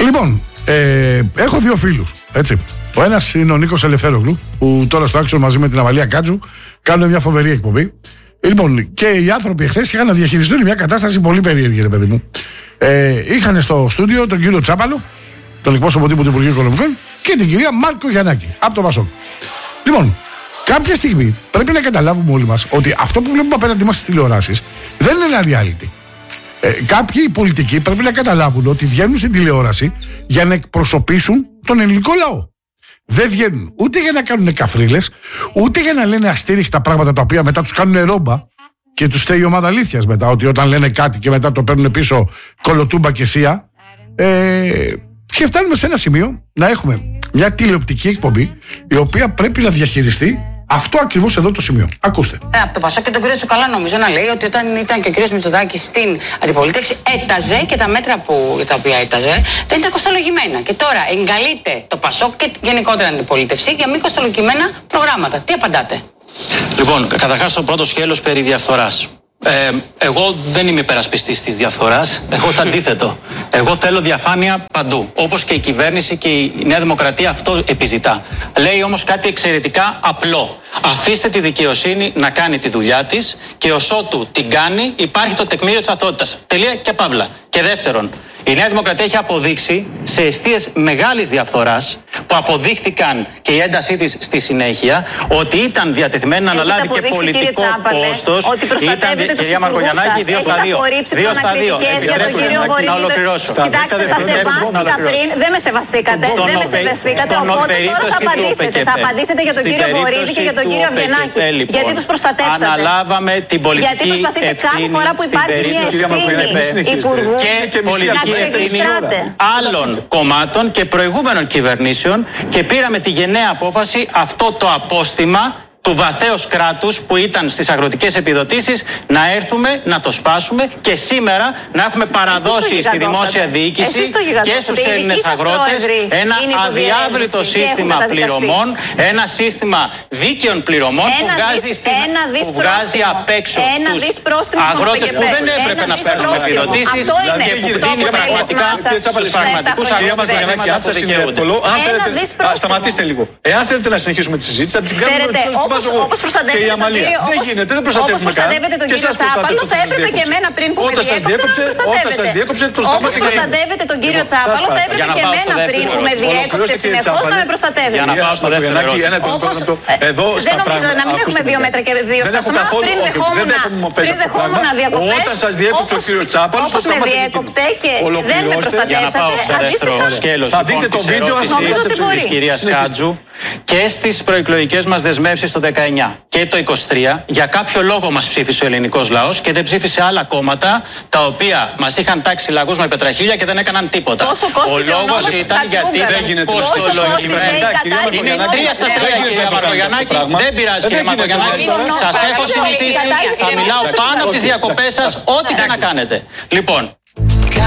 Λοιπόν, έχω δύο φίλους, έτσι. Ο ένας είναι ο Νίκος Ελευθέρογλου, που τώρα στο Άξιο μαζί με την Αμαλία Κάτζου κάνουν μια φοβερή εκπομπή. Λοιπόν, και οι άνθρωποι εχθές είχαν να διαχειριστούν μια κατάσταση πολύ περίεργη, ρε παιδί μου. Είχαν στο στούντιο τον κύριο Τσάπαλο, τον εκπρόσωπο τύπου του Υπουργείου Οικονομικών, και την κυρία Μάρκο Γιαννάκη, από το Πασόκ. Λοιπόν, κάποια στιγμή πρέπει να καταλάβουμε όλοι μας ότι αυτό που βλέπουμε απέναντι μας στις τηλεοράσεις δεν είναι ένα reality. Κάποιοι πολιτικοί πρέπει να καταλάβουν ότι βγαίνουν στην τηλεόραση για να εκπροσωπήσουν τον ελληνικό λαό. Δεν βγαίνουν ούτε για να κάνουν καφρίλες, ούτε για να λένε αστήριχτα πράγματα τα οποία μετά τους κάνουν ρόμπα και τους φταίει η ομάδα αλήθειας μετά. Ότι όταν λένε κάτι και μετά το παίρνουν πίσω κολοτούμπα και σία. Και φτάνουμε σε ένα σημείο να έχουμε μια τηλεοπτική εκπομπή η οποία πρέπει να διαχειριστεί αυτό ακριβώς εδώ το σημείο. Ακούστε. Από το Πασόκ και τον κύριο Τσουκαλά νομίζω να λέει ότι όταν ήταν και ο κύριος Μητσοτάκης στην αντιπολίτευση έταζε και τα μέτρα τα οποία έταζε δεν ήταν κοστολογημένα. Και τώρα εγκαλείται το Πασόκ και γενικότερα αντιπολίτευση για μη κοστολογημένα προγράμματα. Τι απαντάτε? Λοιπόν, καταρχάς το πρώτο σκέλος περί διαφθοράς. Εγώ δεν είμαι υπερασπιστής της διαφθοράς. Εγώ το αντίθετο. Εγώ θέλω διαφάνεια παντού. Όπως και η κυβέρνηση και η Νέα Δημοκρατία αυτό επιζητά. Λέει όμως κάτι εξαιρετικά απλό. Αφήστε τη δικαιοσύνη να κάνει τη δουλειά της και ως ότου την κάνει υπάρχει το τεκμήριο της αθωότητας. Τελεία και παύλα. Και δεύτερον, η Νέα Δημοκρατία έχει αποδείξει σε εστίες μεγάλης διαφθοράς που αποδείχθηκαν και η έντασή της στη συνέχεια ότι ήταν διατεθειμένη να αναλάβει και πολιτικό κόστος. Ήταν, κυρία Μαρκογιαννάκη, 2 στα 2. 2 στα 2. Επιτρέψτε να ολοκληρώσω. Κοιτάξτε, σας σεβάστηκα πριν, δεν με σεβαστήκατε. Δεν με σεβαστήκατε, οπότε τώρα θα απαντήσετε. Θα απαντήσετε για τον κύριο Βορίδη και για τον κύριο Αβγενάκη. Γιατί τους προστατέψατε? Αναλάβαμε την πολιτική ευθύνη. Γιατί προσπαθείτε κάθε φορά που υπάρχει μια ευθύνη υπουργού και πολιτική ευθύνη άλλων κομμάτων και προηγούμενων κυβερνήσεων και πήραμε τη γενναία απόφαση αυτό το απόστημα του βαθέως κράτους που ήταν στις αγροτικές επιδοτήσεις να έρθουμε να το σπάσουμε και σήμερα να έχουμε παραδώσει στη δημόσια διοίκηση και στους Έλληνες αγρότες ένα αδιάβλητο σύστημα πληρωμών, ένα σύστημα δίκαιων πληρωμών που βγάζει απ' έξω τους αγρότες που δεν έπρεπε να παίρνουν επιδοτήσεις και που δίνει πραγματικά στους πραγματικούς αγρότες που δικαιούνται. Σταματήστε λίγο. Εάν θέλετε να συνεχίσουμε τη συζήτηση, θα την κάνουμε όπως προστατεύετε τον κύριο. Δεν γίνεται, δεν προστατεύουμε καν. Τον κύριο Τσάπαλο, θα έπρεπε και εμένα πριν που όταν σας διέκοψε, όπως προστατεύετε τον κύριο Τσάπαλο, θα έπρεπε και εμένα πριν που με διέκοψε συνεχώς να με προστατεύετε. Για να πάω στο δεύτερο ερώτημα. Δεν νομίζω να μην έχουμε 2 μέτρα και 2 σταθμά. Πριν δεχόμουν διακοπές, όταν σας διέκοψε ο κύριος Τσάπαλος, όπως με διέκοπτε και δεν με προστατεύσατε, αντίστοιχα θα δείτε το βίντεο της κυρίας Κάτζου και στις προεκλογικές μας δεσμεύσεις το 19 και το 23. Για κάποιο λόγο μας ψήφισε ο ελληνικός λαός και δεν ψήφισε άλλα κόμματα τα οποία μας είχαν τάξει λαγούς με πετραχίλια και δεν έκαναν τίποτα. Ο λόγος ήταν γιατί δεν κοστολογημένα. Είναι 3 στα 3, κυρία Μαρκογιαννάκη. Δεν πειράζει, κυρία Μαρκογιαννάκη. Σας έχω συνηθίσει. Θα μιλάω πάνω από τις διακοπές σας, ό,τι και να κάνετε. Λοιπόν,